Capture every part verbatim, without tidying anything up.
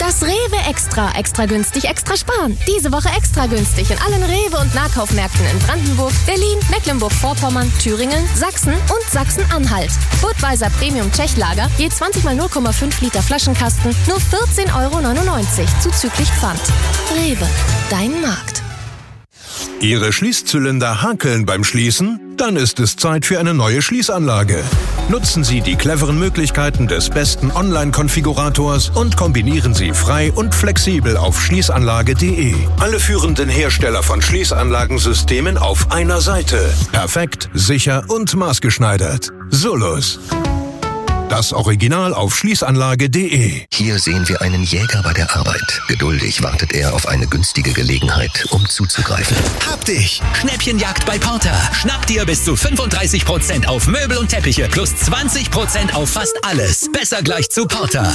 Das Rewe Extra. Extra günstig, extra sparen. Diese Woche extra günstig in allen Rewe- und Nahkaufmärkten in Brandenburg, Berlin, Mecklenburg-Vorpommern, Thüringen, Sachsen und Sachsen-Anhalt. Budweiser Premium Tschechlager, je zwanzig mal null Komma fünf Liter Flaschenkasten, nur vierzehn Euro neunundneunzig, zuzüglich Pfand. Rewe, dein Markt. Ihre Schließzylinder hakeln beim Schließen? Dann ist es Zeit für eine neue Schließanlage. Nutzen Sie die cleveren Möglichkeiten des besten Online-Konfigurators und kombinieren Sie frei und flexibel auf schließanlage punkt de. Alle führenden Hersteller von Schließanlagensystemen auf einer Seite. Perfekt, sicher und maßgeschneidert. Solus. Das Original auf schließanlage punkt de. Hier sehen wir einen Jäger bei der Arbeit. Geduldig wartet er auf eine günstige Gelegenheit, um zuzugreifen. Hab dich! Schnäppchenjagd bei Porter. Schnapp dir bis zu fünfunddreißig Prozent auf Möbel und Teppiche plus zwanzig Prozent auf fast alles. Besser gleich zu Porter.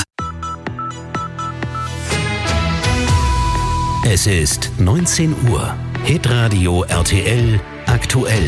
Es ist neunzehn Uhr. Hitradio R T L aktuell.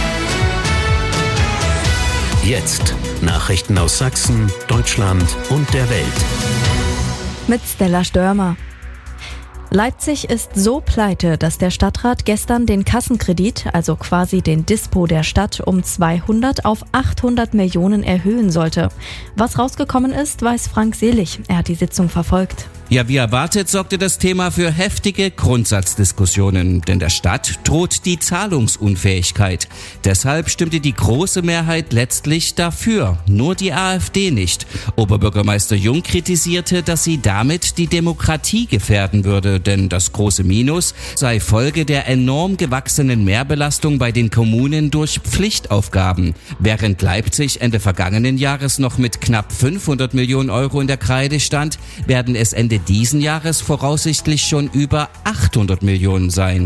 Jetzt Nachrichten aus Sachsen, Deutschland und der Welt. Mit Stella Störmer. Leipzig ist so pleite, dass der Stadtrat gestern den Kassenkredit, also quasi den Dispo der Stadt, um zweihundert auf achthundert Millionen erhöhen sollte. Was rausgekommen ist, weiß Frank Selig. Er hat die Sitzung verfolgt. Ja, wie erwartet sorgte das Thema für heftige Grundsatzdiskussionen, denn der Stadt droht die Zahlungsunfähigkeit. Deshalb stimmte die große Mehrheit letztlich dafür, nur die AfD nicht. Oberbürgermeister Jung kritisierte, dass sie damit die Demokratie gefährden würde, denn das große Minus sei Folge der enorm gewachsenen Mehrbelastung bei den Kommunen durch Pflichtaufgaben. Während Leipzig Ende vergangenen Jahres noch mit knapp fünfhundert Millionen Euro in der Kreide stand, werden es Ende diesen Jahres voraussichtlich schon über achthundert Millionen sein.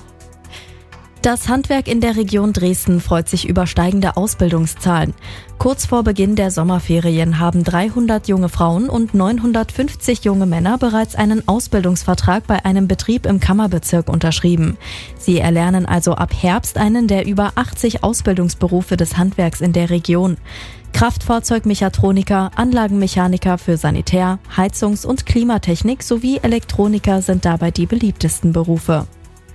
Das Handwerk in der Region Dresden freut sich über steigende Ausbildungszahlen. Kurz vor Beginn der Sommerferien haben dreihundert junge Frauen und neunhundertfünfzig junge Männer bereits einen Ausbildungsvertrag bei einem Betrieb im Kammerbezirk unterschrieben. Sie erlernen also ab Herbst einen der über achtzig Ausbildungsberufe des Handwerks in der Region. Kraftfahrzeugmechatroniker, Anlagenmechaniker für Sanitär, Heizungs- und Klimatechnik sowie Elektroniker sind dabei die beliebtesten Berufe.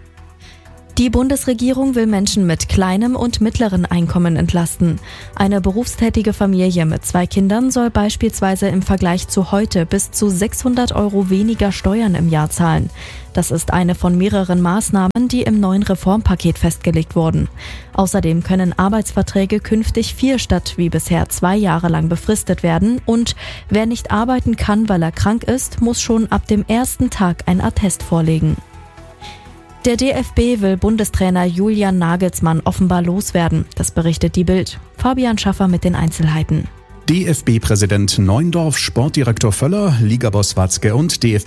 Die Bundesregierung will Menschen mit kleinem und mittleren Einkommen entlasten. Eine berufstätige Familie mit zwei Kindern soll beispielsweise im Vergleich zu heute bis zu sechshundert Euro weniger Steuern im Jahr zahlen. Das ist eine von mehreren Maßnahmen, die im neuen Reformpaket festgelegt wurden. Außerdem können Arbeitsverträge künftig vier statt wie bisher zwei Jahre lang befristet werden und wer nicht arbeiten kann, weil er krank ist, muss schon ab dem ersten Tag ein Attest vorlegen. Der D F B will Bundestrainer Julian Nagelsmann offenbar loswerden. Das berichtet die Bild. Fabian Schaffer mit den Einzelheiten. D F B-Präsident Neuendorf, Sportdirektor Völler, Ligaboss Watzke und D F